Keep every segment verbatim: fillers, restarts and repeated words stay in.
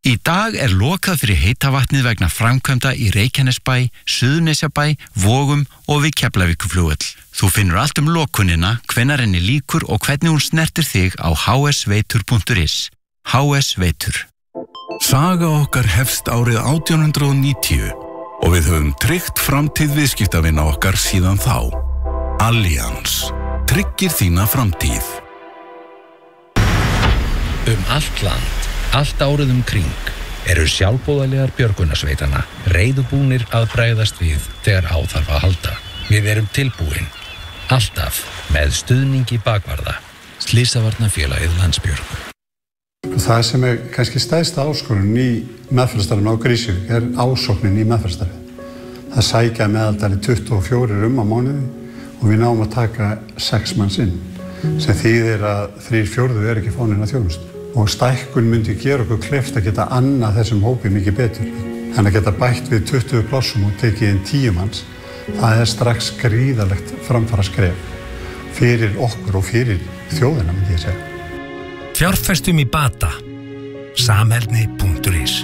Í dag er lokað fyrir heita vatnið vegna framkvæmda í Reykjanesbæ, Suðurnesjabæ, Vogum og við Keflavíkurflugvöll. Þú finnur allt um lokunina, hvenær henni lýkur og hvernig hún snertir þig á h s veitur punktur is. H S Veitur. Saga okkar hefst árið átján hundrað og níutíu og við höfum tryggt framtíð viðskiptavina okkar síðan þá. Allianz tryggir þína framtíð. Um allt land, allt árið um kring, eru sjálfboðaliðar björgunarsveitana reiðubúnir að bregðast við þegar á þarf að halda. Við erum tilbúin, alltaf með stuðningi bakvarða. Slysavarnafélagið Landsbjörg. Það sem er kannski stærsta áskorun í meðferðarstarfinu á Krýsuvík er ásóknin í meðferðarstarfið. Það sækja meðaldali tuttugu og fjórir um á mánuði og við náum að taka sex manns inn, sem þýðir að þrír fjórðu er ekki fáninn að þjónustu. Og stækkun myndi gera okkur kleift að geta annað þessum hópi mikið betur. En að geta bætt við tuttugu plássum og tekið inn tíu manns, það er strax gríðarlegt framfara skref fyrir okkur og fyrir þjóðina, myndi ég segja. Fjárfestum í bata. Samheldni punktur is.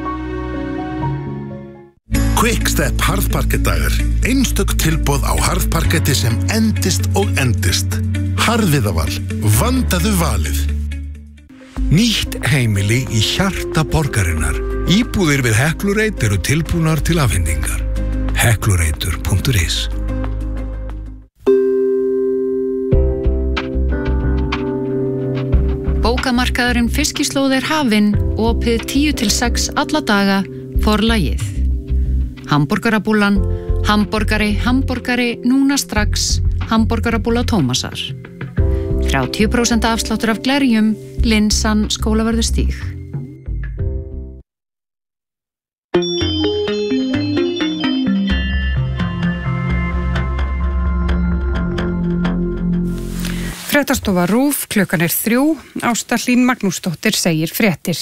Quickstep harðparkettdagar. Einstök tilboð á harðparketti sem endist og endist. Harðviðaval. Vandaðu valið. Nýtt heimili í hjarta borgarinnar. Íbúðir við Heklureit eru tilbúnar til afhendingar. Heklureitur punktur is. Bókamarkaðurinn Fiskislóð er hafinn, opið tíu til sex alla daga, Forlagið. Hamborgarabúlan, hamborgari, hamborgari, núna strax, hamborgarabúla Tómasar. þrjátíu prósent afsláttur af glerjum, linsan Skólavörðustíg. Fréttastofa RÚV, klukkan er þrjú, Ásta Hlín Magnúsdóttir segir fréttir.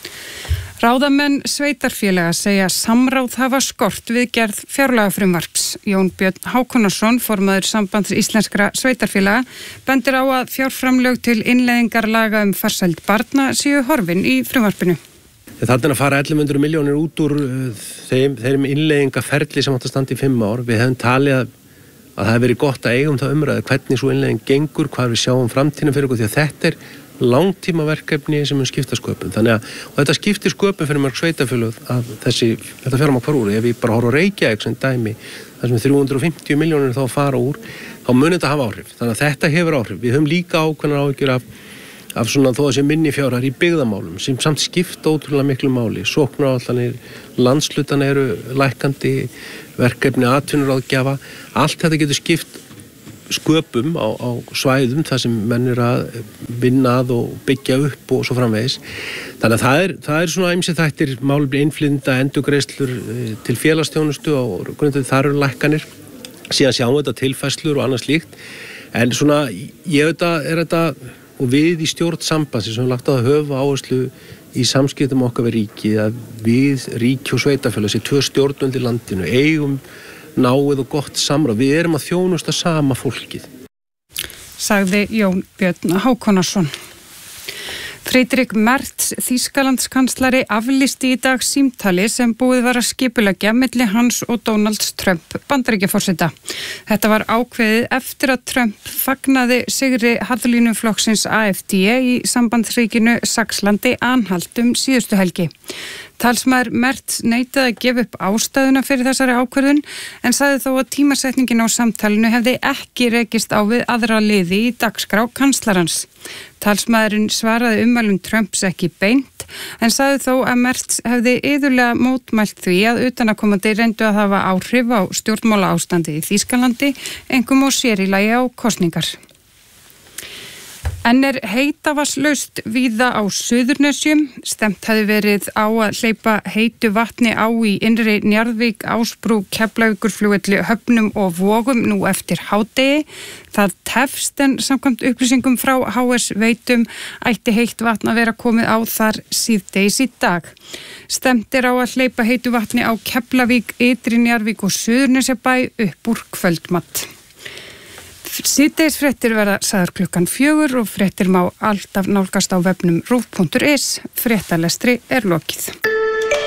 Ráðamenn sveitarfélaga segja samráð hafa skort við gerð fjárlagafrumvarps. Jón Björn Hákonarson, formaður Sambands íslenskra sveitarfélaga, bendir á að fjárframlög til innleiðingar laga um farsæld barna séu horfin í frumvarpinu. Þannig að fara ellefu hundruð milljónir út úr þeim, þeim innleiðingaferli sem átt að standa í fimm ár. Við hefum talið að, að það hefur verið gott að eigum það umræðu hvernig svo innleiðing gengur, hvað við sjáum framtíðina fyrir okkur, því að þetta er langtímaverkefni sem mun skipta sköpum. Þannig að, og þetta skiptir sköpum fyrir mörg sveitafélög að þessi, þetta fjármagn fara úr. Ef við bara horfum á Reykjavík sem dæmi, þar sem þrjú hundruð og fimmtíu milljónir þá fara úr, þá mun þetta hafa áhrif. Þannig að þetta hefur áhrif. Við höfum líka ákveðnar áhyggjur af, af svona þó að sé minni fjárhæðir í byggðamálum, sem samt skipta ótrúlega miklu máli. Sóknaráætlanir, landshlutan eru lækkandi, verkefni atvinnuráðgjafa, allt þetta getur skipt sköpum á, á svæðum þar sem menn er að vinna að og byggja upp og svo framvegis. Þannig að það er, það er svona ýmsir þættir, málefni innflytjenda, endurgreiðslur til félagsþjónustu og grundið þar eru lækkanir. Síðan sjáum við þetta tilfærslur og annað slíkt. En svona, ég veit að er þetta, og við í stjórn sambandsins sem við lagt á að höfa áherslu í samskiptum okkar við ríkið, að við ríki og sveitafélag, þessi tvö stjórnvöld í landinu, eigum náið og gott samráð. Við erum að þjónusta sama fólkið. Sagði Jón Björn Hákonarson. Friedrich Merz, Þýskalandskanslari, aflýsti í dag símtali sem búið var að skipuleggja milli hans og Donald Trump, Bandaríkjaforseta. Þetta var ákveðið eftir að Trump fagnaði sigri harðlínuflokksins A F D í sambandsríkinu Saxlandi-Anhalt um síðustu helgi. Talsmaður Merz neitaði að gefa upp ástæðuna fyrir þessari ákvörðun en sagði þó að tímasetningin á samtalinu hefði ekki rekist á við aðra liði í dagskrá kanslarans. Talsmaðurinn svaraði ummælum Trumps ekki beint en sagði þó að Merz hefði iðulega mótmælt því að utanaðkomandi reyndu að hafa áhrif á stjórnmála ástandi í Þýskalandi, einkum og sér í lagi á kosningar. En er heitavatnslaust víða á Suðurnesjum. Stemt hefði verið á að hleypa heitu vatni á í innri Njarðvík, Ásbrú, Keflavíkurflugvelli, Höfnum og Vogum nú eftir hádegi. Það tefst en samkvæmt upplýsingum frá H S Veitum ætti heitt vatn að vera komið á þar síðdegis í dag. Stemt er á að hleypa heitu vatni á Keflavík, Ytri Njarðvík og Suðurnesjabæ upp úr kvöldmatt. Síðdegisfréttir verða sagðar klukkan fjögur og fréttir má alltaf nálgast á vefnum rúv punktur is. Fréttalestri er lokið.